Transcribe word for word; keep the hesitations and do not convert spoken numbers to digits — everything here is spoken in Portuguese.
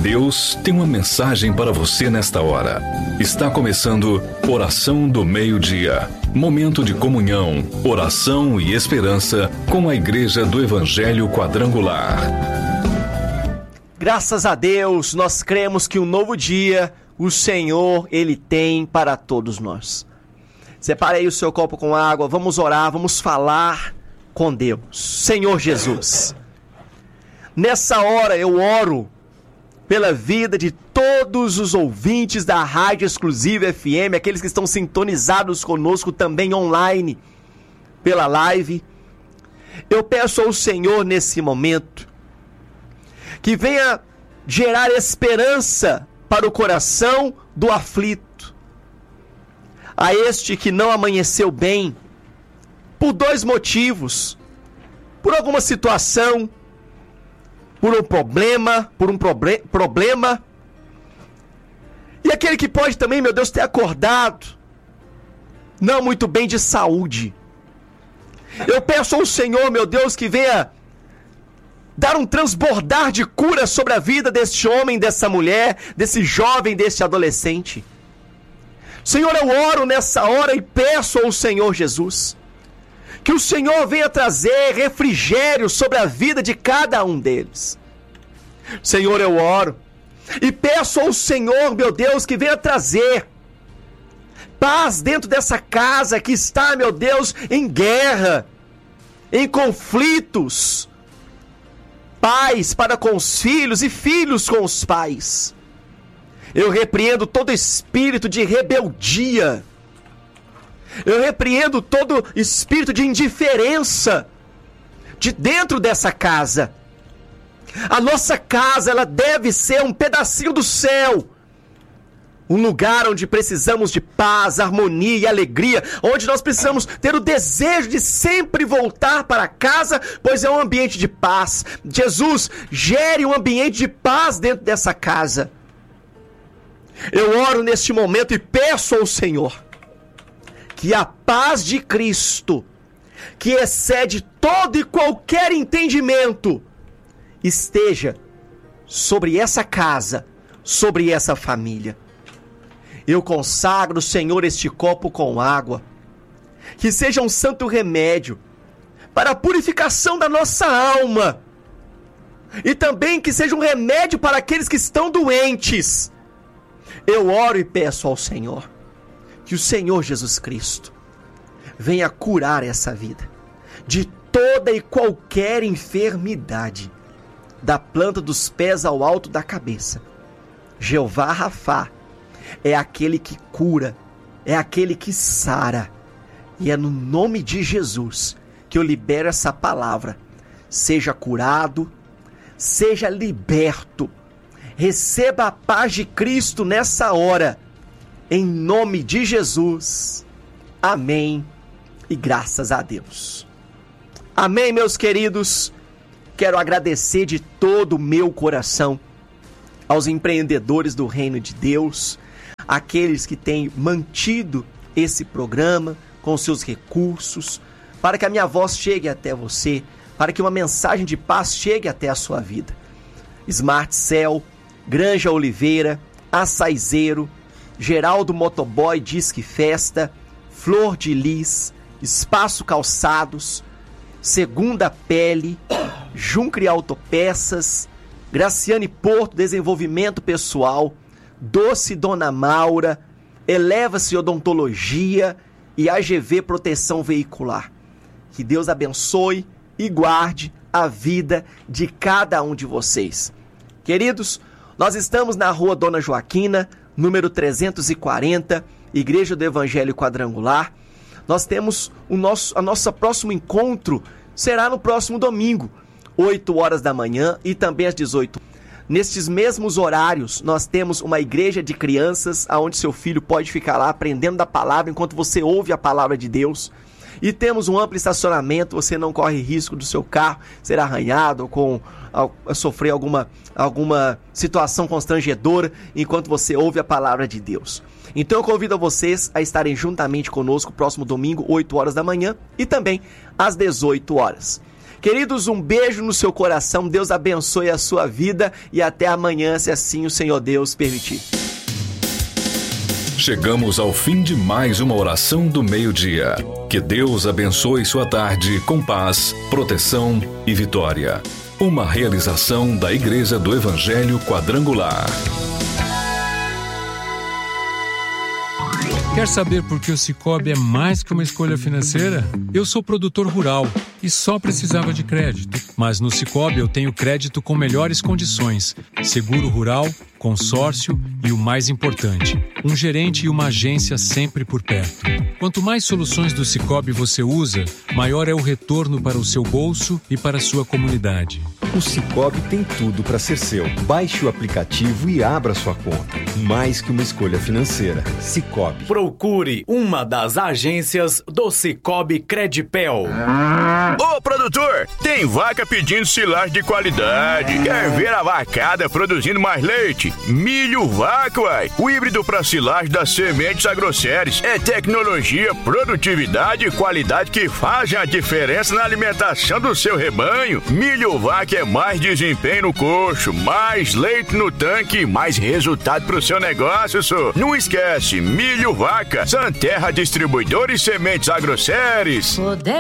Deus tem uma mensagem para você nesta hora. Está começando Oração do Meio-Dia. Momento de comunhão, oração e esperança com a Igreja do Evangelho Quadrangular. Graças a Deus, nós cremos que um novo dia o Senhor, Ele tem para todos nós. Separe aí o seu copo com água, vamos orar, vamos falar com Deus. Senhor Jesus, nessa hora eu oro pela vida de todos os ouvintes da Rádio Exclusiva F M, aqueles que estão sintonizados conosco também online, pela live. Eu peço ao Senhor nesse momento que venha gerar esperança para o coração do aflito, a este que não amanheceu bem, por dois motivos: por alguma situação, por um problema, por um proble- problema, e aquele que pode também, meu Deus, ter acordado não muito bem de saúde. Eu peço ao Senhor, meu Deus, que venha dar um transbordar de cura sobre a vida deste homem, dessa mulher, desse jovem, desse adolescente. Senhor, eu oro nessa hora e peço ao Senhor Jesus que o Senhor venha trazer refrigério sobre a vida de cada um deles. Senhor, eu oro e peço ao Senhor, meu Deus, que venha trazer paz dentro dessa casa que está, meu Deus, em guerra, em conflitos. Pais para com os filhos e filhos com os pais. Eu repreendo todo espírito de rebeldia. Eu repreendo todo espírito de indiferença de dentro dessa casa. A nossa casa, ela deve ser um pedacinho do céu. Um lugar onde precisamos de paz, harmonia e alegria, onde nós precisamos ter o desejo de sempre voltar para casa, pois é um ambiente de paz. Jesus, gere um ambiente de paz dentro dessa casa. Eu oro neste momento e peço ao Senhor que a paz de Cristo, que excede todo e qualquer entendimento, esteja sobre essa casa, sobre essa família. Eu consagro, Senhor, este copo com água, que seja um santo remédio para a purificação da nossa alma, e também que seja um remédio para aqueles que estão doentes. Eu oro e peço ao Senhor que o Senhor Jesus Cristo venha curar essa vida de toda e qualquer enfermidade, da planta dos pés ao alto da cabeça. Jeová Rafá é aquele que cura, é aquele que sara, e é no nome de Jesus que eu libero essa palavra. Seja curado, seja liberto, receba a paz de Cristo nessa hora, em nome de Jesus. Amém e graças a Deus. Amém, meus queridos. Quero agradecer de todo o meu coração aos empreendedores do Reino de Deus, aqueles que têm mantido esse programa com seus recursos, para que a minha voz chegue até você, para que uma mensagem de paz chegue até a sua vida. Smart Cell, Granja Oliveira, Açaizeiro, Geraldo Motoboy Disque Festa, Flor de Lis, Espaço Calçados, Segunda Pele, Juncre Autopeças, Graciane Porto Desenvolvimento Pessoal, Doce Dona Maura, Eleva-se Odontologia e A G V Proteção Veicular. Que Deus abençoe e guarde a vida de cada um de vocês. Queridos, nós estamos na Rua Dona Joaquina, número trezentos e quarenta, Igreja do Evangelho Quadrangular. Nós temos o nosso, a nosso próximo encontro será no próximo domingo, oito horas da manhã e também às dezoito. Nestes mesmos horários, nós temos uma igreja de crianças, onde seu filho pode ficar lá aprendendo da palavra enquanto você ouve a palavra de Deus. E temos um amplo estacionamento, você não corre risco do seu carro ser arranhado ou com, a, sofrer alguma, alguma situação constrangedora enquanto você ouve a palavra de Deus. Então eu convido a vocês a estarem juntamente conosco próximo domingo, oito horas da manhã e também às dezoito horas. Queridos, um beijo no seu coração, Deus abençoe a sua vida e até amanhã, se assim o Senhor Deus permitir. Chegamos ao fim de mais uma oração do meio-dia. Que Deus abençoe sua tarde com paz, proteção e vitória. Uma realização da Igreja do Evangelho Quadrangular. Quer saber por que o Sicoob é mais que uma escolha financeira? Eu sou produtor rural e só precisava de crédito. Mas no Sicoob eu tenho crédito com melhores condições, seguro rural, consórcio e o mais importante, um gerente e uma agência sempre por perto. Quanto mais soluções do Sicoob você usa, maior é o retorno para o seu bolso e para a sua comunidade. O Sicoob tem tudo para ser seu. Baixe o aplicativo e abra sua conta. Mais que uma escolha financeira. Sicoob. Procure uma das agências do Sicoob Credipel. Ô produtor, tem vaca pedindo silagem de qualidade. Quer ver a vacada produzindo mais leite? Milho Vaca, uai. O híbrido para silagem das sementes Agroceres. É tecnologia, produtividade e qualidade que fazem a diferença na alimentação do seu rebanho. Milho Vaca é mais desempenho no coxo, mais leite no tanque, mais resultado pro seu negócio, só. Não esquece, Milho Vaca, Santerra Distribuidora e Sementes Agroceres.